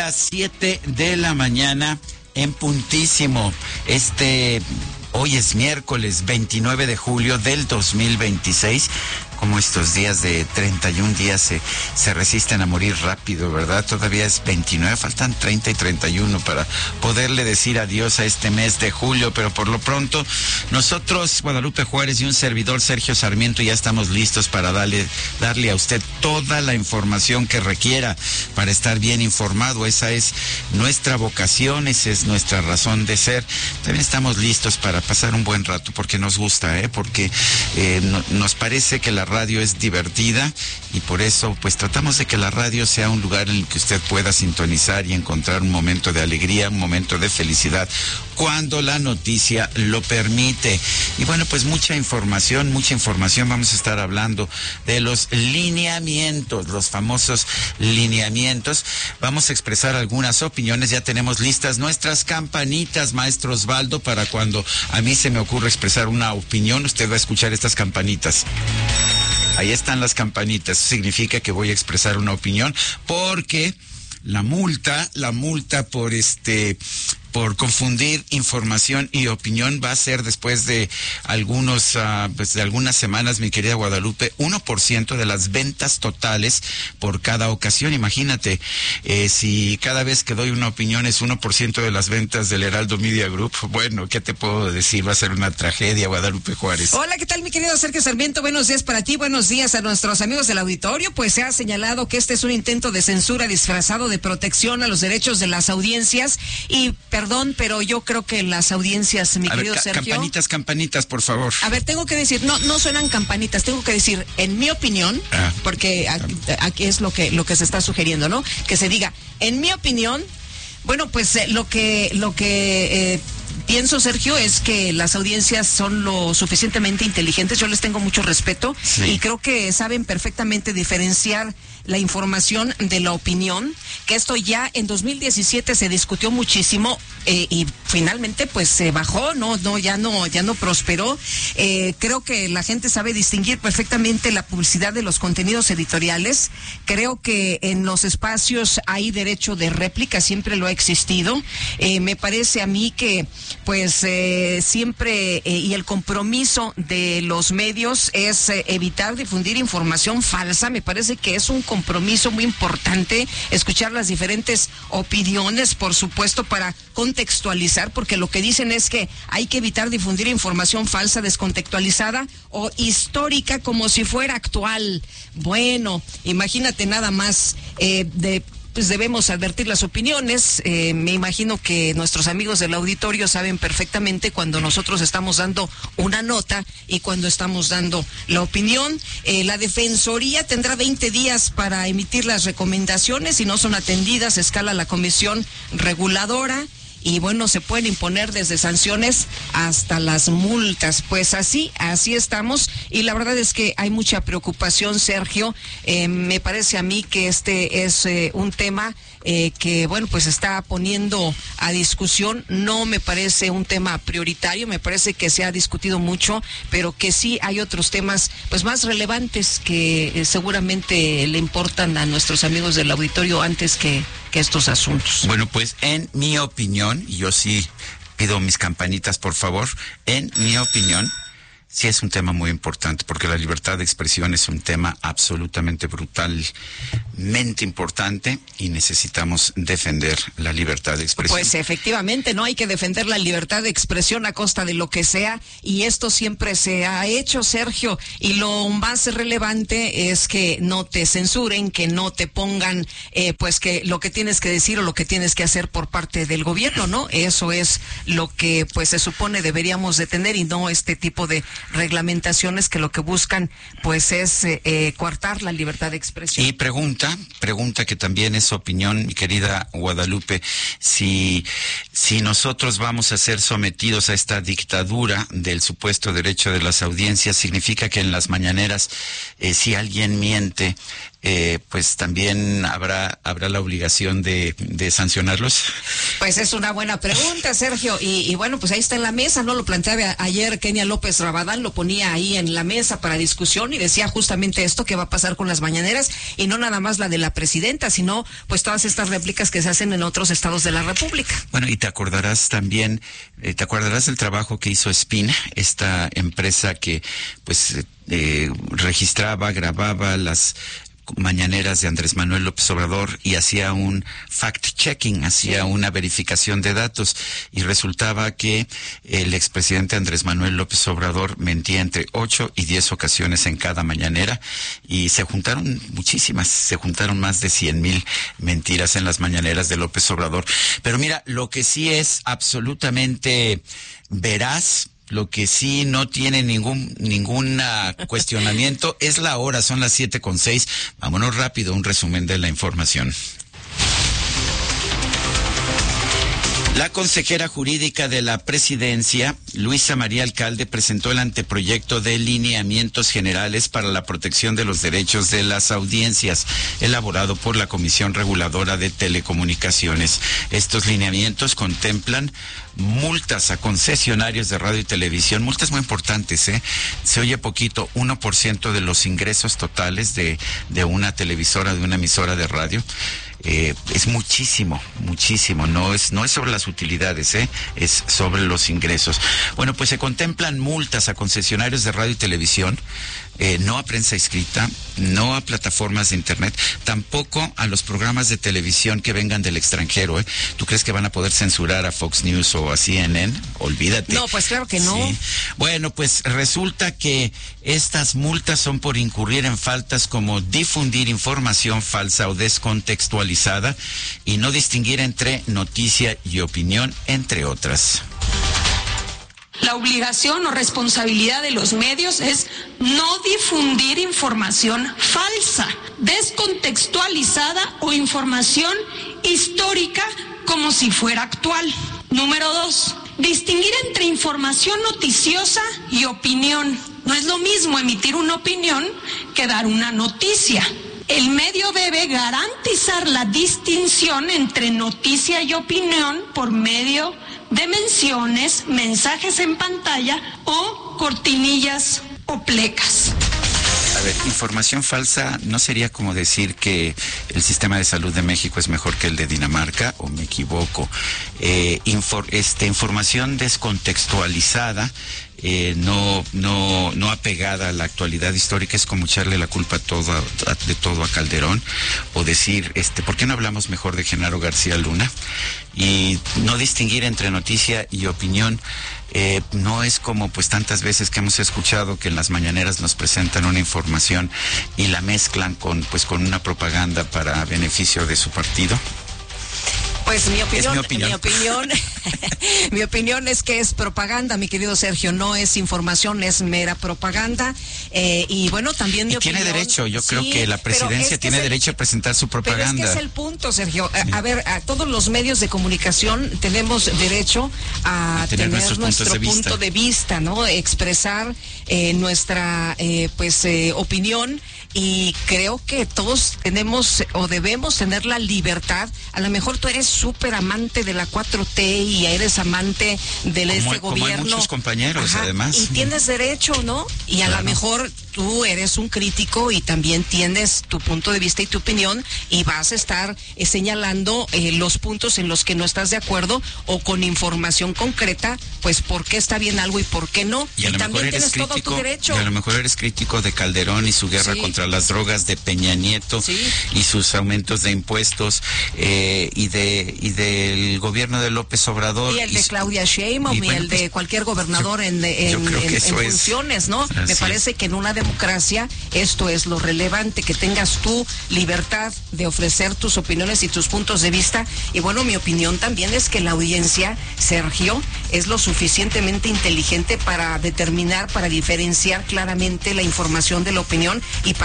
las 7 de la mañana en puntísimo. Hoy es miércoles 29 de julio del 2026. Como estos días de 31 días se resisten a morir rápido, ¿verdad? Todavía es 29, faltan 30 y 31 para poderle decir adiós a este mes de julio, pero por lo pronto nosotros, Guadalupe Juárez y un servidor, Sergio Sarmiento, ya estamos listos para darle a usted toda la información que requiera para estar bien informado. Esa es nuestra vocación, esa es nuestra razón de ser. También estamos listos para pasar un buen rato porque nos gusta, porque nos parece que la radio es divertida y por eso pues tratamos de que la radio sea un lugar en el que usted pueda sintonizar y encontrar un momento de alegría, un momento de felicidad cuando la noticia lo permite. Y bueno, pues mucha información, vamos a estar hablando de los lineamientos, los famosos lineamientos. Vamos a expresar algunas opiniones, ya tenemos listas nuestras campanitas, maestro Osvaldo, para cuando a mí se me ocurre expresar una opinión, usted va a escuchar estas campanitas. Ahí están las campanitas, eso significa que voy a expresar una opinión, porque la multa por confundir información y opinión va a ser después de algunas semanas, mi querida Guadalupe, 1% de las ventas totales por cada ocasión. Imagínate, si cada vez que doy una opinión es 1% de las ventas del Heraldo Media Group, bueno, ¿qué te puedo decir? Va a ser una tragedia, Guadalupe Juárez. Hola, ¿qué tal, mi querido Sergio Sarmiento? Buenos días para ti, buenos días a nuestros amigos del auditorio. Pues se ha señalado que este es un intento de censura disfrazado de protección a los derechos de las audiencias y perdón, pero yo creo que las audiencias, mi querido Sergio... Campanitas, por favor. A ver, tengo que decir, no suenan campanitas, tengo que decir, en mi opinión, porque aquí es lo que se está sugiriendo, ¿no? Que se diga, en mi opinión, bueno, pues lo que pienso, Sergio, es que las audiencias son lo suficientemente inteligentes. Yo les tengo mucho respeto, sí, y creo que saben perfectamente diferenciar la información de la opinión, que esto ya en 2017 se discutió muchísimo y finalmente pues se bajó, ya no prosperó. Creo que la gente sabe distinguir perfectamente la publicidad de los contenidos editoriales. Creo que en los espacios hay derecho de réplica, siempre lo ha existido. Me parece a mí que pues siempre y el compromiso de los medios es evitar difundir información falsa. Me parece que es un compromiso muy importante escuchar las diferentes opiniones, por supuesto, para contextualizar, porque lo que dicen es que hay que evitar difundir información falsa, descontextualizada o histórica como si fuera actual. Bueno, imagínate nada más, pues debemos advertir las opiniones. Me imagino que nuestros amigos del auditorio saben perfectamente cuando nosotros estamos dando una nota y cuando estamos dando la opinión. La Defensoría tendrá 20 días para emitir las recomendaciones. Si no son atendidas, escala la Comisión Reguladora. Y bueno, se pueden imponer desde sanciones hasta las multas. Pues así estamos. Y la verdad es que hay mucha preocupación, Sergio. Me parece a mí que este es un tema que, bueno, pues está poniendo a discusión. No me parece un tema prioritario, me parece que se ha discutido mucho, pero que sí hay otros temas pues más relevantes que seguramente le importan a nuestros amigos del auditorio antes que estos asuntos. Bueno, pues en mi opinión, y yo sí pido mis campanitas, por favor, en mi opinión, sí es un tema muy importante, porque la libertad de expresión es un tema absolutamente brutalmente importante y necesitamos defender la libertad de expresión. Pues efectivamente, no hay que defender la libertad de expresión a costa de lo que sea, y esto siempre se ha hecho, Sergio, y lo más relevante es que no te censuren, que no te pongan pues que lo que tienes que decir o lo que tienes que hacer por parte del gobierno, ¿no? Eso es lo que pues se supone deberíamos de tener, y no este tipo de reglamentaciones que lo que buscan pues es coartar la libertad de expresión. Y pregunta que también es opinión, mi querida Guadalupe, si nosotros vamos a ser sometidos a esta dictadura del supuesto derecho de las audiencias, significa que en las mañaneras si alguien miente pues también habrá la obligación de sancionarlos. Pues es una buena pregunta, Sergio, y bueno, pues ahí está en la mesa, ¿no? Lo planteaba ayer Kenia López Rabadán, lo ponía ahí en la mesa para discusión y decía justamente esto que va a pasar con las mañaneras, y no nada más la de la presidenta, sino pues todas estas réplicas que se hacen en otros estados de la República. Bueno, y te acordarás también, del trabajo que hizo Spin, esta empresa que pues registraba, grababa las mañaneras de Andrés Manuel López Obrador y hacía un fact-checking, hacía una verificación de datos, y resultaba que el expresidente Andrés Manuel López Obrador mentía entre 8 y 10 ocasiones en cada mañanera, y se juntaron más de 100,000 mentiras en las mañaneras de López Obrador. Pero mira, lo que sí es absolutamente veraz, lo que sí no tiene ningún cuestionamiento es la hora, son las 7:06. Vámonos rápido, un resumen de la información. La consejera jurídica de la presidencia, Luisa María Alcalde, presentó el anteproyecto de lineamientos generales para la protección de los derechos de las audiencias, elaborado por la Comisión Reguladora de Telecomunicaciones. Estos lineamientos contemplan multas a concesionarios de radio y televisión, multas muy importantes, se oye poquito, 1% de los ingresos totales de una televisora, de una emisora de radio. Es muchísimo, no es sobre las utilidades, es sobre los ingresos. Bueno, pues se contemplan multas a concesionarios de radio y televisión, no a prensa escrita, no a plataformas de internet, tampoco a los programas de televisión que vengan del extranjero. ¿Tú crees que van a poder censurar a Fox News o a CNN? Olvídate. No, pues claro que no. Sí. Bueno, pues resulta que estas multas son por incurrir en faltas como difundir información falsa o descontextualizada y no distinguir entre noticia y opinión, entre otras. La obligación o responsabilidad de los medios es no difundir información falsa, descontextualizada o información histórica como si fuera actual. Número 2, distinguir entre información noticiosa y opinión. No es lo mismo emitir una opinión que dar una noticia. El medio debe garantizar la distinción entre noticia y opinión por medio de menciones, mensajes en pantalla o cortinillas o plecas. A ver, información falsa, ¿no sería como decir que el sistema de salud de México es mejor que el de Dinamarca, o me equivoco? Información descontextualizada, no apegada a la actualidad histórica, es como echarle la culpa de todo a Calderón, o decir, ¿por qué no hablamos mejor de Genaro García Luna? Y no distinguir entre noticia y opinión. No es como pues tantas veces que hemos escuchado que en las mañaneras nos presentan una información y la mezclan con una propaganda para beneficio de su partido. Pues mi opinión es que es propaganda, mi querido Sergio, no es información, es mera propaganda. Y bueno, también mi opinión. Tiene derecho, yo creo que la presidencia tiene derecho a presentar su propaganda. Pero es que es el punto, Sergio. A ver, a todos los medios de comunicación tenemos derecho a tener nuestro punto de vista, ¿no? Expresar nuestra opinión. Y creo que todos tenemos o debemos tener la libertad. A lo mejor tú eres súper amante de la 4T y eres amante de gobierno. Como hay muchos compañeros, además. Y tienes derecho, ¿no? Y claro, a lo mejor tú eres un crítico y también tienes tu punto de vista y tu opinión y vas a estar señalando los puntos en los que no estás de acuerdo o con información concreta, pues por qué está bien algo y por qué no. Y a lo también mejor eres tienes crítico, todo tu derecho. Y a lo mejor eres crítico de Calderón y su guerra contra las drogas, de Peña Nieto y sus aumentos de impuestos, y del gobierno de López Obrador. Y el de Claudia Sheinbaum y el de cualquier gobernador en funciones, ¿no? Me parece que en una democracia esto es lo relevante, que tengas tu libertad de ofrecer tus opiniones y tus puntos de vista. Y bueno, mi opinión también es que la audiencia, Sergio, es lo suficientemente inteligente para determinar, para diferenciar claramente la información de la opinión y para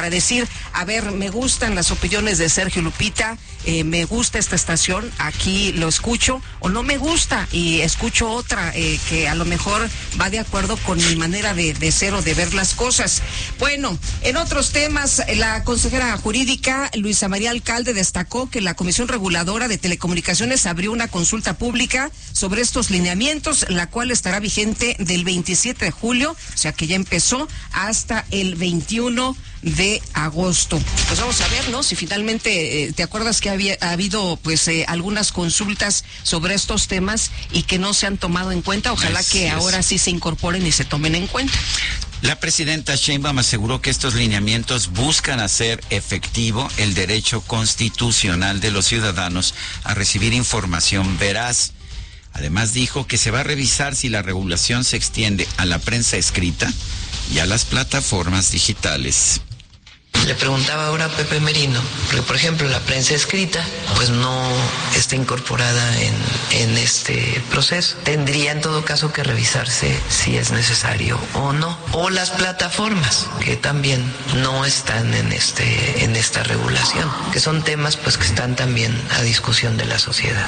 para decir, a ver, me gustan las opiniones de Sergio Lupita, me gusta esta estación, aquí lo escucho, o no me gusta y escucho otra que a lo mejor va de acuerdo con mi manera de ser o de ver las cosas. Bueno, en otros temas, la consejera jurídica Luisa María Alcalde destacó que la Comisión Reguladora de Telecomunicaciones abrió una consulta pública sobre estos lineamientos, la cual estará vigente del 27 de julio, o sea que ya empezó, hasta el 21 de agosto. Pues vamos a ver, ¿no? Si finalmente, ¿te acuerdas que ha habido pues algunas consultas sobre estos temas y que no se han tomado en cuenta? Ojalá que ahora sí se incorporen y se tomen en cuenta. La presidenta Sheinbaum aseguró que estos lineamientos buscan hacer efectivo el derecho constitucional de los ciudadanos a recibir información veraz. Además dijo que se va a revisar si la regulación se extiende a la prensa escrita y a las plataformas digitales. Le preguntaba ahora a Pepe Merino, porque por ejemplo la prensa escrita pues no está incorporada en este proceso. Tendría en todo caso que revisarse si es necesario o no. O las plataformas, que también no están en esta regulación, que son temas pues que están también a discusión de la sociedad.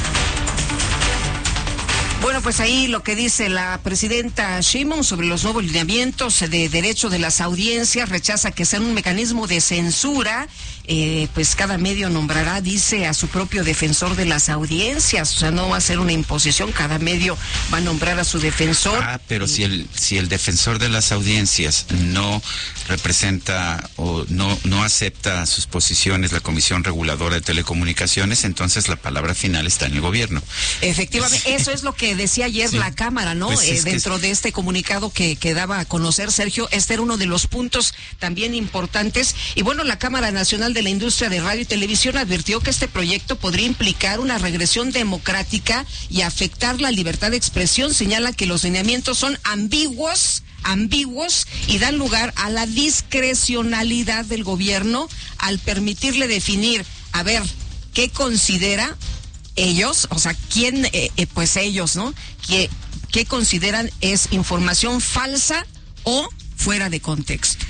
Bueno, pues ahí lo que dice la presidenta Sheinbaum sobre los nuevos lineamientos de derecho de las audiencias, rechaza que sean un mecanismo de censura, pues cada medio nombrará, dice, a su propio defensor de las audiencias, o sea, no va a ser una imposición, cada medio va a nombrar a su defensor. Pero si el defensor de las audiencias no representa o no acepta sus posiciones la Comisión Reguladora de Telecomunicaciones, entonces la palabra final está en el gobierno. Efectivamente, eso es lo que decía ayer la Cámara, ¿no? Pues dentro de este comunicado que daba a conocer Sergio, este era uno de los puntos también importantes. Y bueno, la Cámara Nacional de la Industria de Radio y Televisión advirtió que este proyecto podría implicar una regresión democrática y afectar la libertad de expresión. Señala que los lineamientos son ambiguos y dan lugar a la discrecionalidad del gobierno al permitirle definir, a ver, ¿qué considera ellos? O sea, ¿quién? Pues ellos, ¿no? ¿Qué consideran es información falsa o fuera de contexto?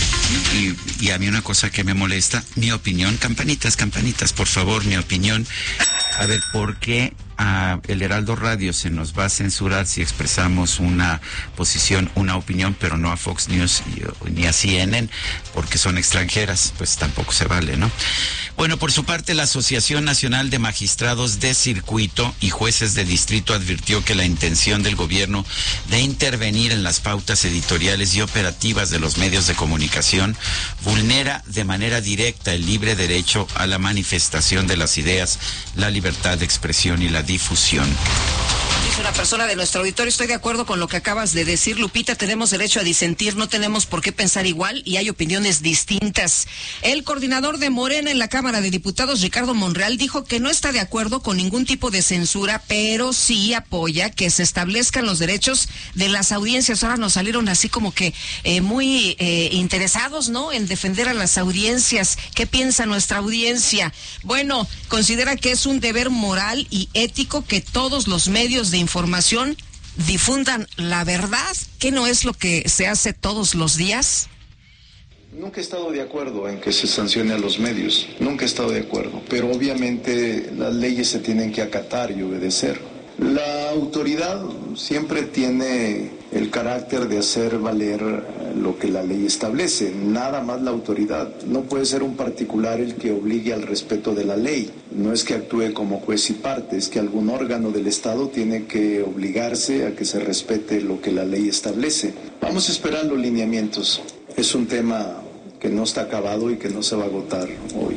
Y a mí una cosa que me molesta, mi opinión, campanitas, por favor, mi opinión. A ver, ¿por qué a el Heraldo Radio se nos va a censurar si expresamos una posición, una opinión, pero no a Fox News ni a CNN, porque son extranjeras? Pues tampoco se vale, ¿no? Bueno, por su parte, la Asociación Nacional de Magistrados de Circuito y Jueces de Distrito advirtió que la intención del gobierno de intervenir en las pautas editoriales y operativas de los medios de comunicación vulnera de manera directa el libre derecho a la manifestación de las ideas, la libertad de expresión y la difusión. Dice una persona de nuestro auditorio, estoy de acuerdo con lo que acabas de decir, Lupita, tenemos derecho a disentir, no tenemos por qué pensar igual y hay opiniones distintas. El coordinador de Morena en la Cámara de Diputados, Ricardo Monreal, dijo que no está de acuerdo con ningún tipo de censura, pero sí apoya que se establezcan los derechos de las audiencias. Ahora nos salieron así como que muy interesados, ¿no?, en defender a las audiencias. ¿Qué piensa nuestra audiencia? Bueno, considera que es un deber moral y ético que todos los medios de información difundan la verdad, que no es lo que se hace todos los días. Nunca he estado de acuerdo en que se sancione a los medios, nunca he estado de acuerdo, pero obviamente las leyes se tienen que acatar y obedecer. La autoridad siempre tiene el carácter de hacer valer lo que la ley establece, nada más la autoridad. No puede ser un particular el que obligue al respeto de la ley. No es que actúe como juez y parte, es que algún órgano del Estado tiene que obligarse a que se respete lo que la ley establece. Vamos a esperar los lineamientos. Es un tema que no está acabado y que no se va a agotar hoy.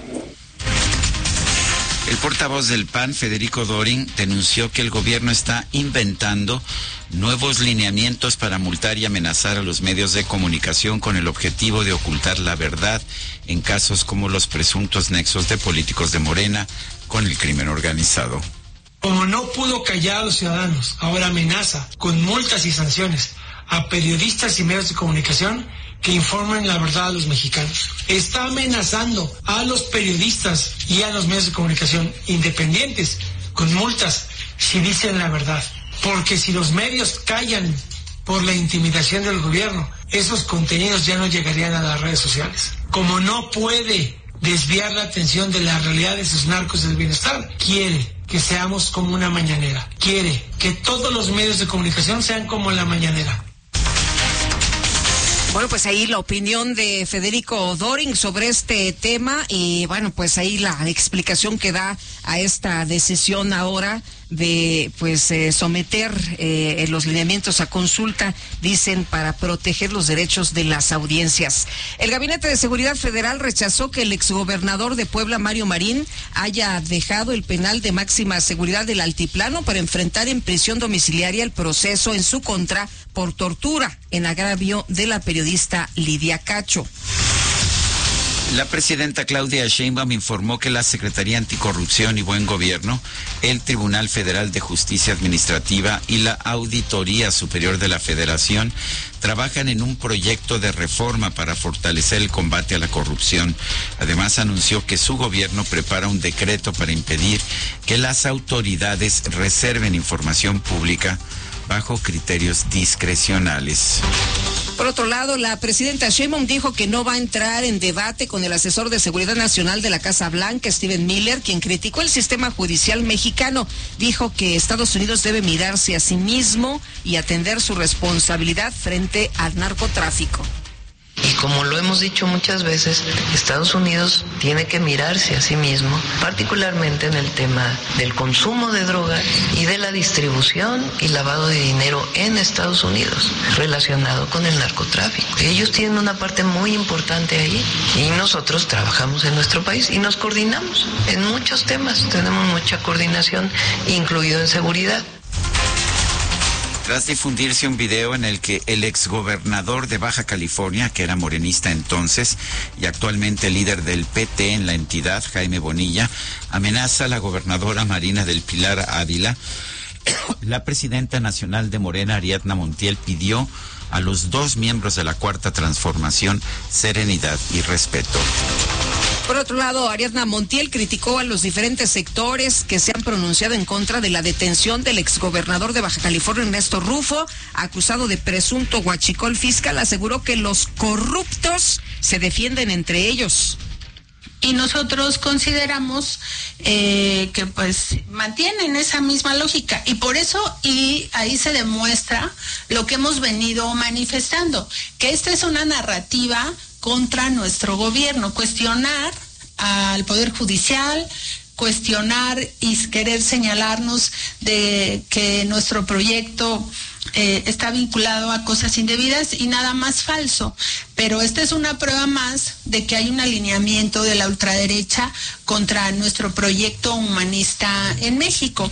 El portavoz del PAN, Federico Dorin, denunció que el gobierno está inventando nuevos lineamientos para multar y amenazar a los medios de comunicación con el objetivo de ocultar la verdad en casos como los presuntos nexos de políticos de Morena con el crimen organizado. Como no pudo callar a los ciudadanos, ahora amenaza con multas y sanciones a periodistas y medios de comunicación que informen la verdad a los mexicanos. Está amenazando a los periodistas y a los medios de comunicación independientes con multas si dicen la verdad. Porque si los medios callan por la intimidación del gobierno, esos contenidos ya no llegarían a las redes sociales. como no puede desviar la atención de la realidad de sus narcos del bienestar, quiere que seamos como una mañanera, quiere que todos los medios de comunicación sean como la mañanera. Bueno, pues ahí la opinión de Federico Doring sobre este tema y bueno, pues ahí la explicación que da a esta decisión ahora de someter los lineamientos a consulta, dicen, para proteger los derechos de las audiencias. El Gabinete de Seguridad Federal rechazó que el exgobernador de Puebla, Mario Marín, haya dejado el penal de máxima seguridad del Altiplano para enfrentar en prisión domiciliaria el proceso en su contra por tortura en agravio de la periodista Lidia Cacho. La presidenta Claudia Sheinbaum informó que la Secretaría Anticorrupción y Buen Gobierno, el Tribunal Federal de Justicia Administrativa y la Auditoría Superior de la Federación trabajan en un proyecto de reforma para fortalecer el combate a la corrupción. Además, anunció que su gobierno prepara un decreto para impedir que las autoridades reserven información pública bajo criterios discrecionales. Por otro lado, la presidenta Sheinbaum dijo que no va a entrar en debate con el asesor de Seguridad Nacional de la Casa Blanca, Stephen Miller, quien criticó el sistema judicial mexicano. Dijo que Estados Unidos debe mirarse a sí mismo y atender su responsabilidad frente al narcotráfico. Y como lo hemos dicho muchas veces, Estados Unidos tiene que mirarse a sí mismo, particularmente en el tema del consumo de drogas y de la distribución y lavado de dinero en Estados Unidos relacionado con el narcotráfico. Ellos tienen una parte muy importante ahí y nosotros trabajamos en nuestro país y nos coordinamos en muchos temas. Tenemos mucha coordinación, incluido en seguridad. Tras difundirse un video en el que el exgobernador de Baja California, que era morenista entonces y actualmente líder del PT en la entidad, Jaime Bonilla, amenaza a la gobernadora Marina del Pilar Ávila, la presidenta nacional de Morena, Ariadna Montiel, pidió a los dos miembros de la Cuarta Transformación serenidad y respeto. Por otro lado, Ariadna Montiel criticó a los diferentes sectores que se han pronunciado en contra de la detención del exgobernador de Baja California, Ernesto Rufo, acusado de presunto huachicol fiscal. Aseguró que los corruptos se defienden entre ellos. Y nosotros consideramos que pues mantienen esa misma lógica y por eso, y ahí se demuestra lo que hemos venido manifestando, que esta es una narrativa contra nuestro gobierno, cuestionar al Poder Judicial, cuestionar y querer señalarnos de que nuestro proyecto está vinculado a cosas indebidas y nada más falso. Pero esta es una prueba más de que hay un alineamiento de la ultraderecha contra nuestro proyecto humanista en México.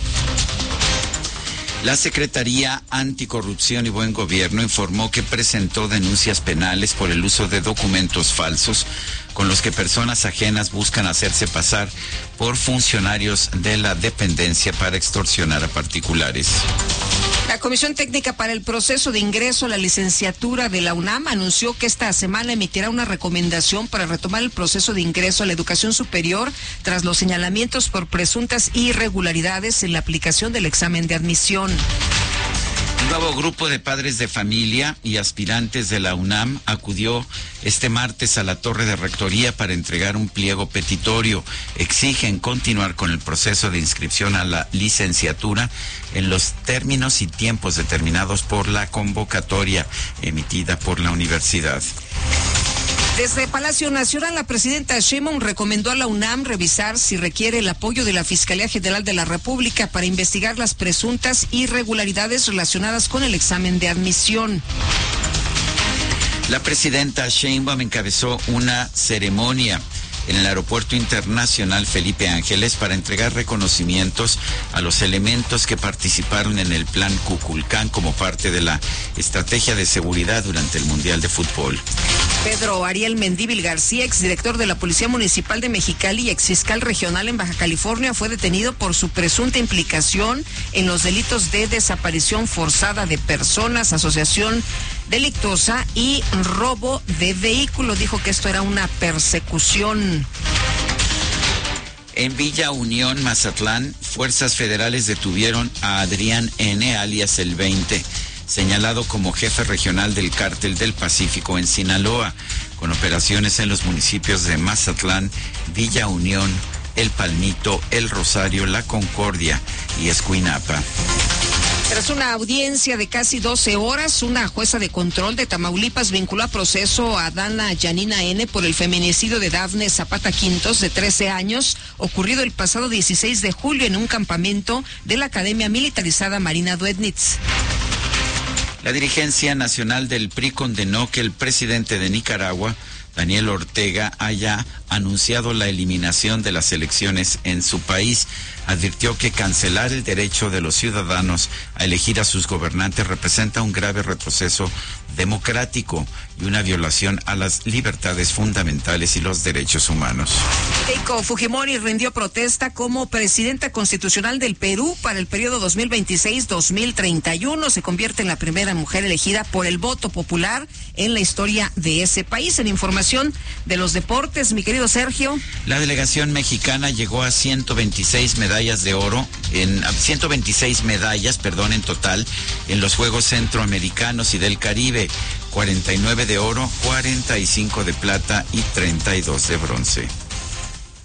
La Secretaría Anticorrupción y Buen Gobierno informó que presentó denuncias penales por el uso de documentos falsos con los que personas ajenas buscan hacerse pasar por funcionarios de la dependencia para extorsionar a particulares. La Comisión Técnica para el Proceso de Ingreso a la Licenciatura de la UNAM anunció que esta semana emitirá una recomendación para retomar el proceso de ingreso a la educación superior tras los señalamientos por presuntas irregularidades en la aplicación del examen de admisión. Un nuevo grupo de padres de familia y aspirantes de la UNAM acudió este martes a la Torre de Rectoría para entregar un pliego petitorio. Exigen continuar con el proceso de inscripción a la licenciatura en los términos y tiempos determinados por la convocatoria emitida por la universidad. Desde Palacio Nacional, la presidenta Sheinbaum recomendó a la UNAM revisar si requiere el apoyo de la Fiscalía General de la República para investigar las presuntas irregularidades relacionadas con el examen de admisión. La presidenta Sheinbaum encabezó una ceremonia en el Aeropuerto Internacional Felipe Ángeles para entregar reconocimientos a los elementos que participaron en el Plan Kukulcán como parte de la estrategia de seguridad durante el Mundial de Fútbol. Pedro Ariel Mendívil García, exdirector de la Policía Municipal de Mexicali y exfiscal regional en Baja California, fue detenido por su presunta implicación en los delitos de desaparición forzada de personas, asociación delictuosa y robo de vehículo. Dijo que esto era una persecución. En Villa Unión, Mazatlán, fuerzas federales detuvieron a Adrián N., alias el 20, señalado como jefe regional del Cártel del Pacífico en Sinaloa. con operaciones en los municipios de Mazatlán, Villa Unión, El Palmito, El Rosario, La Concordia y Escuinapa. Tras una audiencia de casi 12 horas, una jueza de control de Tamaulipas vinculó a proceso a Dana Yanina N. por el feminicidio de Dafne Zapata Quintos, de 13 años, ocurrido el pasado 16 de julio en un campamento de la Academia Militarizada Marina Duednitz. La dirigencia nacional del PRI condenó que el presidente de Nicaragua, Daniel Ortega, haya anunciado la eliminación de las elecciones en su país. Advirtió que cancelar el derecho de los ciudadanos a elegir a sus gobernantes representa un grave retroceso democrático y una violación a las libertades fundamentales y los derechos humanos. Keiko Fujimori rindió protesta como presidenta constitucional del Perú para el periodo 2026-2031. Se convierte en la primera mujer elegida por el voto popular en la historia de ese país. En información de los deportes, mi querido Sergio. La delegación mexicana llegó a 126 medallas de oro, 126 medallas, en total, en los Juegos Centroamericanos y del Caribe. 49 de oro, 45 de plata y 32 de bronce.